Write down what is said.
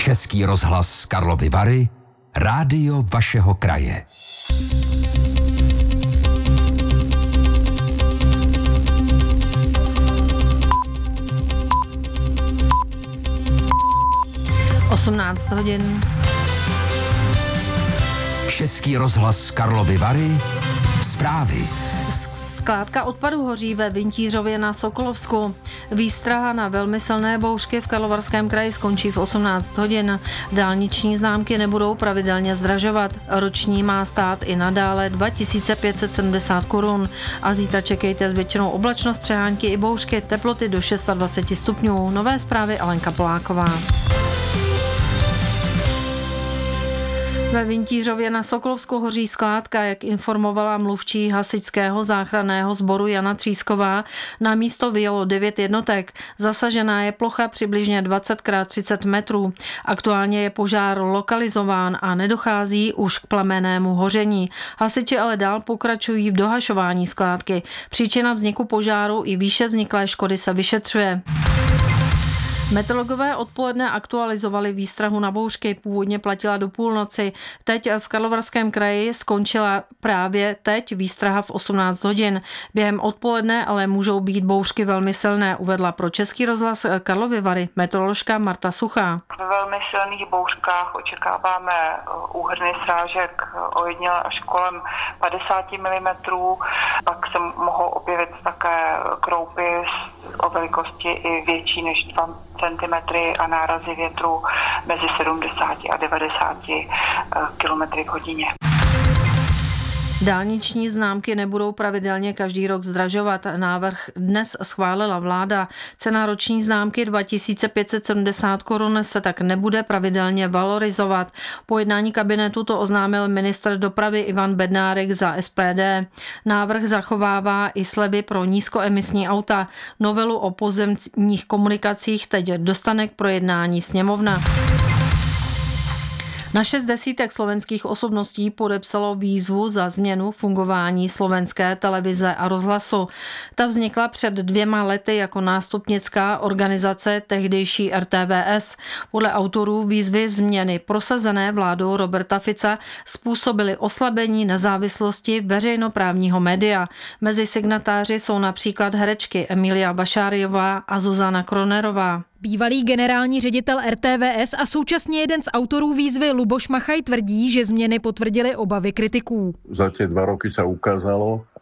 Český rozhlas Karlovy Vary, rádio vašeho kraje. (18 hodin). Český rozhlas Karlovy Vary, zprávy. Skládka odpadu hoří ve Vintířově na Sokolovsku. Výstraha na velmi silné bouřky v Karlovarském kraji skončí v 18 hodin. Dálniční známky nebudou pravidelně zdražovat. Roční má stát i nadále 2570 korun. A zítra čekejte s většinou oblačnost, přehánky i bouřky, teploty do 26 stupňů. Nové zprávy Alenka Poláková. Ve Vintířově na Sokolovsku hoří skládka, jak informovala mluvčí hasičského záchranného sboru Jana Třísková. Na místo vyjelo 9 jednotek. Zasažená je plocha přibližně 20x30 metrů. Aktuálně je požár lokalizován a nedochází už k plamennému hoření. Hasiči ale dál pokračují v dohašování skládky. Příčina vzniku požáru i výše vzniklé škody se vyšetřuje. Meteorologové odpoledne aktualizovali výstrahu na bouřky, původně platila do půlnoci. Teď v Karlovarském kraji skončila právě teď výstraha v 18 hodin. Během odpoledne ale můžou být bouřky velmi silné, uvedla pro Český rozhlas Karlovy Vary meteoroložka Marta Suchá. Ve velmi silných bouřkách očekáváme úhrny srážek ojediněle až kolem 50 mm, pak se mohou objevit také kroupy o velikosti i větší než 2 centimetry a nárazy větru mezi 70 a 90 km v hodině. Dálniční známky nebudou pravidelně každý rok zdražovat. Návrh dnes schválila vláda. Cena roční známky 2570 korun se tak nebude pravidelně valorizovat. Po jednání kabinetu to oznámil ministr dopravy Ivan Bednárik za SPD. Návrh zachovává i slevy pro nízkoemisní auta. Novelu o pozemních komunikacích teď dostane k projednání sněmovna. Na 6 desítek slovenských osobností podepsalo výzvu za změnu fungování slovenské televize a rozhlasu. Ta vznikla před 2 lety jako nástupnická organizace tehdejší RTVS. Podle autorů výzvy změny prosazené vládou Roberta Fica způsobily oslabení nezávislosti veřejnoprávního média. Mezi signatáři jsou například herečky Emilia Bašáriová a Zuzana Kronerová. Bývalý generální ředitel RTVS a současně jeden z autorů výzvy Luboš Machaj tvrdí, že změny potvrdily obavy kritiků. Za tie 2 roky sa ukázalo,